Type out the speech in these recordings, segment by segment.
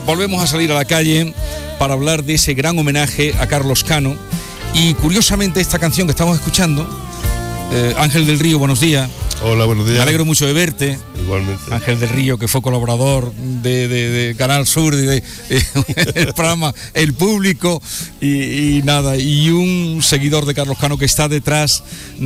volvemos a salir a la calle para hablar de ese gran homenaje a Carlos Cano. Y curiosamente esta canción que estamos escuchando, Ángel del Río, buenos días. Hola, buenos días. Me alegro mucho de verte. Igualmente. Ángel del Río, que fue colaborador de Canal Sur, el programa El Público, y un seguidor de Carlos Cano que está detrás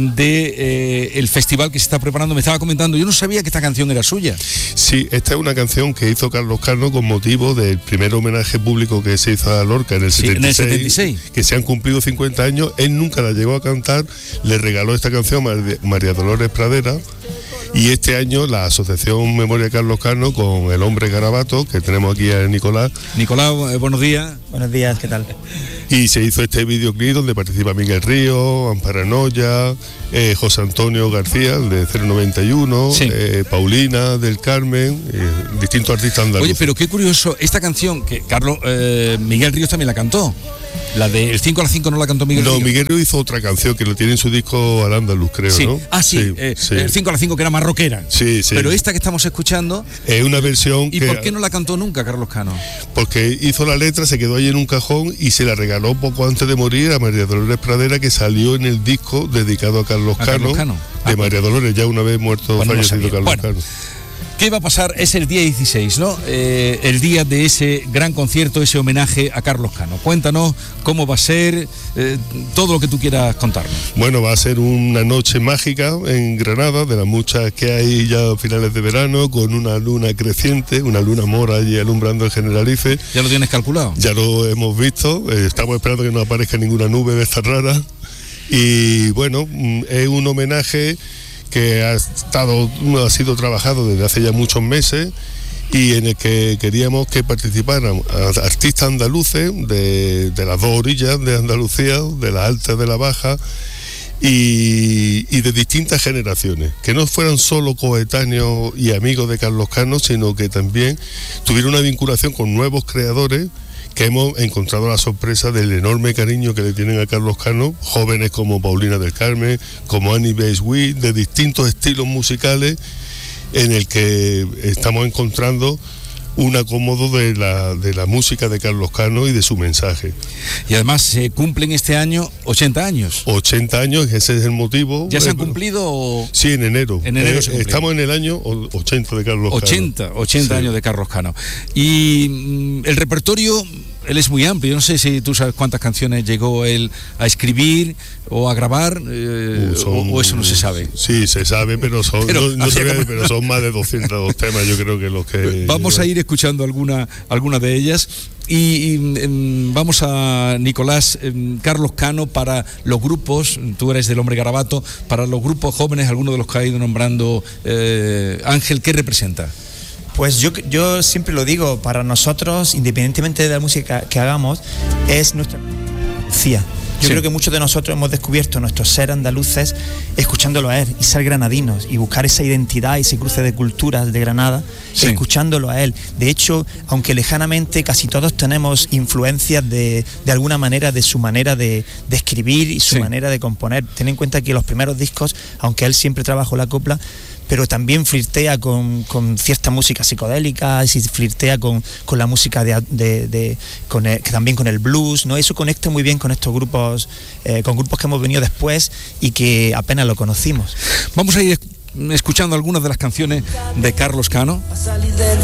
de el festival que se está preparando. Me estaba comentando, yo no sabía que esta canción era suya. Sí, esta es una canción que hizo Carlos Cano con motivo del primer homenaje público que se hizo a Lorca en el 76, que se han cumplido 50 años. Él nunca la llegó a cantar, le regaló esta canción a María Dolores Pradera. Y este año la Asociación Memoria Carlos Cano con el hombre Garabato, que tenemos aquí a Nicolás. Nicolás, buenos días. Buenos días, ¿qué tal? Y se hizo este videoclip donde participa Miguel Río, Amparanoia, José Antonio García, de 091, sí. Paulina del Carmen, distintos artistas andaluces. Oye, pero qué curioso, esta canción que Miguel Ríos también la cantó. La de El 5 a las 5 no la cantó Miguel Ríos. No, Miguel Ríos hizo otra canción que lo tiene en su disco Al Andaluz, creo, sí. ¿no? Ah, sí, sí. El 5 a las 5 que era más rockera. Sí, sí. Pero esta que estamos escuchando es una versión. ¿Y por qué no la cantó nunca Carlos Cano? Porque hizo la letra, se quedó ahí en un cajón y se la regaló poco antes de morir a María Dolores Pradera, que salió en el disco dedicado a Carlos Cano. De María Dolores, ya una vez muerto, bueno, fallecido Carlos Cano. ¿Qué va a pasar? Es el día 16, ¿no? El día de ese gran concierto, ese homenaje a Carlos Cano. Cuéntanos cómo va a ser, todo lo que tú quieras contarnos. Bueno, va a ser una noche mágica en Granada, de las muchas que hay ya a finales de verano, con una luna creciente, una luna mora allí alumbrando el Generalife. ¿Ya lo tienes calculado? Ya lo hemos visto, estamos esperando que no aparezca ninguna nube de estas raras. Y bueno, es un homenaje que ha sido trabajado desde hace ya muchos meses y en el que queríamos que participaran artistas andaluces de las dos orillas de Andalucía, de la alta y de la baja, y de distintas generaciones, que no fueran solo coetáneos y amigos de Carlos Cano, sino que también tuvieran una vinculación con nuevos creadores, que hemos encontrado la sorpresa del enorme cariño que le tienen a Carlos Cano, jóvenes como Paulina del Carmen, como Annie Baiswick, de distintos estilos musicales, en el que estamos encontrando un acomodo de la música de Carlos Cano y de su mensaje. Y además se cumplen este año 80 años. 80 años, ese es el motivo. ¿Ya se han cumplido? Sí, en enero. En enero estamos en el año 80 de Carlos Cano. 80 sí. Años de Carlos Cano. Y el repertorio, él es muy amplio. Yo no sé si tú sabes cuántas canciones llegó él a escribir o a grabar, o eso no se sabe. Sí, se sabe, pero son más de 200 temas, yo creo que los que... Vamos a ir escuchando alguna de ellas. Y vamos a Nicolás, Carlos Cano para los grupos, tú eres del hombre Garabato, para los grupos jóvenes, algunos de los que ha ido nombrando Ángel, ¿qué representa? Pues yo siempre lo digo, para nosotros, independientemente de la música que hagamos, es nuestra Andalucía. Yo creo que muchos de nosotros hemos descubierto nuestro ser andaluces escuchándolo a él y ser granadinos y buscar esa identidad y ese cruce de culturas de Granada, escuchándolo a él. De hecho, aunque lejanamente casi todos tenemos influencias de alguna manera de su manera de escribir y su manera de componer. Ten en cuenta que los primeros discos, aunque él siempre trabajó la copla, pero también flirtea con cierta música psicodélica, y flirtea con la música también con el blues, ¿no? Eso conecta muy bien con estos grupos, con grupos que hemos venido después y que apenas lo conocimos. Vamos a ir escuchando algunas de las canciones de Carlos Cano.